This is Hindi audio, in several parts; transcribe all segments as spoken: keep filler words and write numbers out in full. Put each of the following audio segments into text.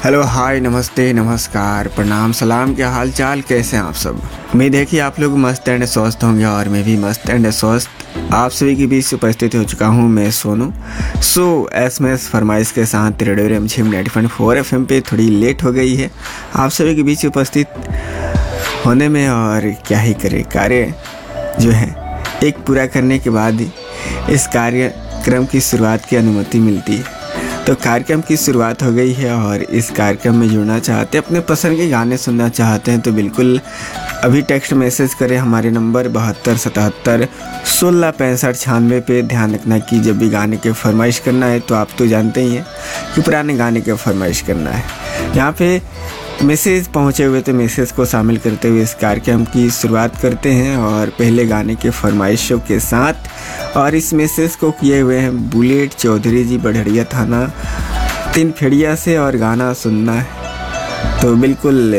हेलो, हाय, नमस्ते, नमस्कार, प्रणाम, सलाम। क्या हाल चाल, कैसे हैं आप सब? उम्मीद है कि आप लोग मस्त एंड स्वस्थ होंगे और मैं भी मस्त एंड स्वस्थ आप सभी के बीच उपस्थित हो चुका हूं। मैं सोनू सो एस में फरमाइश के साथ रेडियो रिमझिम ninety point four F M पे थोड़ी लेट हो गई है आप सभी के बीच उपस्थित होने में। और क्या ही करें, कार्य जो है एक पूरा करने के बाद इस कार्यक्रम की शुरुआत की अनुमति मिलती है। तो कार्यक्रम की शुरुआत हो गई है और इस कार्यक्रम में जुड़ना चाहते हैं, अपने पसंद के गाने सुनना चाहते हैं तो बिल्कुल अभी टेक्स्ट मैसेज करें हमारे नंबर बहत्तर सतहत्तर सोलह पैंसठ छियानवे पे। ध्यान रखना कि जब भी गाने के फरमाइश करना है तो आप तो जानते ही हैं कि पुराने गाने के फरमाइश करना है। यहाँ पे मैसेज पहुँचे हुए तो मैसेज को शामिल करते हुए इस कार्यक्रम की शुरुआत करते हैं और पहले गाने के फरमाइशों के साथ। और इस मैसेज को किए हुए हैं बुलेट चौधरी जी, बढ़िया थाना तीन फेड़िया से, और गाना सुनना है तो बिल्कुल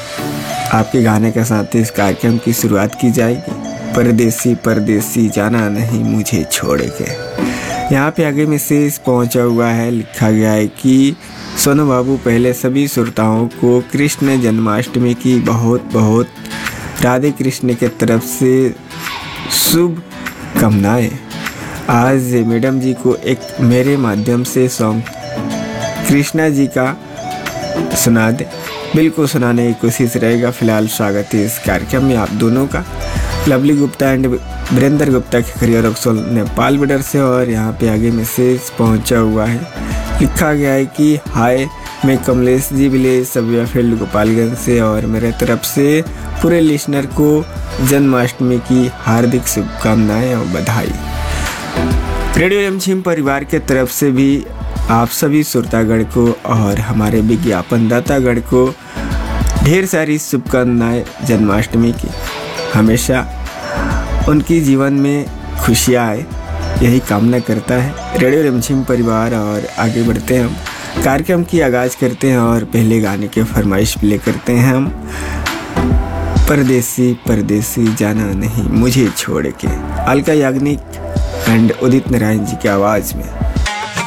आपके गाने के साथ इस कार्यक्रम की शुरुआत की जाएगी। परदेसी परदेसी जाना नहीं मुझे छोड़ के। यहाँ पे आगे मैसेज पहुँचा हुआ है, लिखा गया है कि सोनू बाबू, पहले सभी श्रोताओं को कृष्ण जन्माष्टमी की बहुत बहुत राधे कृष्ण के तरफ से शुभ कामनाएं। आज मैडम जी को एक मेरे माध्यम से सॉन्ग कृष्णा जी का सुना दे। बिल्कुल सुनाने की कोशिश रहेगा। फिलहाल स्वागत है इस कार्यक्रम में आप दोनों का, लवली गुप्ता एंड वीरेंद्र गुप्ता के खरियर रक्सोल नेपाल बॉर्डर से। और यहाँ पे आगे मैसेज पहुँचा हुआ है, लिखा गया है कि हाय, मैं कमलेश जी विलेज सबिया फील्ड गोपालगंज से, और मेरे तरफ से पूरे लिसनर को जन्माष्टमी की हार्दिक शुभकामनाएं और बधाई। रेडियो रिमझिम परिवार के तरफ से भी आप सभी श्रोतागण को और हमारे विज्ञापनदातागण को ढेर सारी शुभकामनाएं जन्माष्टमी की। हमेशा उनकी जीवन में खुशियाँ आए, यही कामना करता है रेडियो रिमझिम परिवार। और आगे बढ़ते हैं, हम कार्यक्रम की आगाज़ करते हैं और पहले गाने के फरमाइश प्ले करते हैं हम। परदेसी परदेसी जाना नहीं मुझे छोड़ के, अलका याग्निक एंड उदित नारायण जी की आवाज़ में।